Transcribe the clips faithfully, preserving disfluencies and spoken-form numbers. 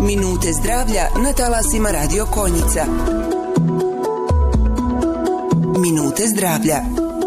Minute zdravlja na talasima Radio Konjica. Minute zdravlja.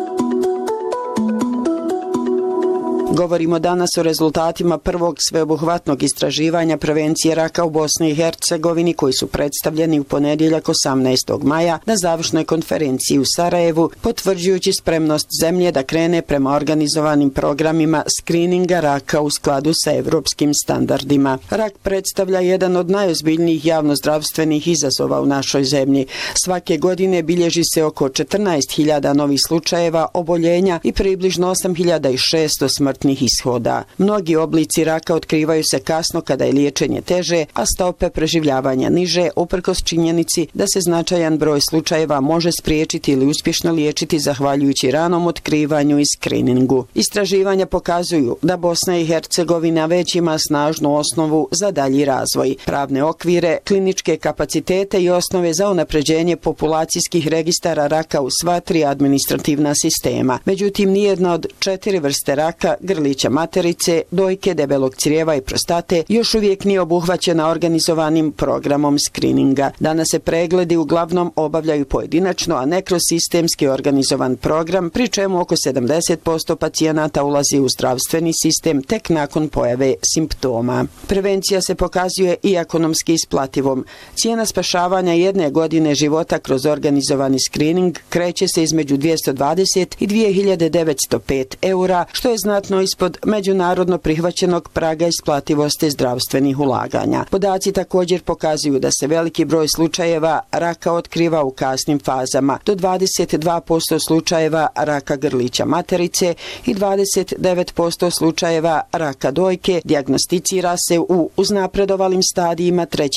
Govorimo danas o rezultatima prvog sveobuhvatnog istraživanja prevencije raka u Bosni i Hercegovini koji su predstavljeni u ponedjeljak osamnaestog maja na završnoj konferenciji u Sarajevu, potvrđujući spremnost zemlje da krene prema organizovanim programima skrininga raka u skladu sa evropskim standardima. Rak predstavlja jedan od najozbiljnijih javnozdravstvenih izazova u našoj zemlji. Svake godine bilježi se oko četrnaest hiljada novih slučajeva oboljenja i približno osam hiljada šesto smrtnih ishoda. Mnogi oblici raka otkrivaju se kasno kada je liječenje teže, a stope preživljavanja niže, uprkos činjenici da se značajan broj slučajeva može spriječiti ili uspješno liječiti zahvaljujući ranom otkrivanju i skriningu. Istraživanja pokazuju da Bosna i Hercegovina već ima snažnu osnovu za dalji razvoj, pravne okvire, kliničke kapacitete i osnove za unapređenje populacijskih registara raka u sva tri administrativna sistema. Međutim, nijedna od četiri vrste raka, grlića materice, dojke, debelog crijeva i prostate, još uvijek nije obuhvaćena organizovanim programom skrininga. Danas se pregledi uglavnom obavljaju pojedinačno, a ne kroz sistemski organizovan program, pri čemu oko sedamdeset posto pacijenata ulazi u zdravstveni sistem tek nakon pojave simptoma. Prevencija se pokazuje i ekonomski isplativom. Cijena spašavanja jedne godine života kroz organizovani skrining kreće se između dvjesto dvadeset i dvije hiljade devetsto pet eura, što je znatno ispod međunarodno prihvaćenog praga isplativosti zdravstvenih ulaganja. Podaci također pokazuju da se veliki broj slučajeva raka otkriva u kasnim fazama, do dvadeset dva posto slučajeva raka grlića materice i dvadeset devet posto slučajeva raka dojke dijagnosticira se u uznapredovalim stadijima treće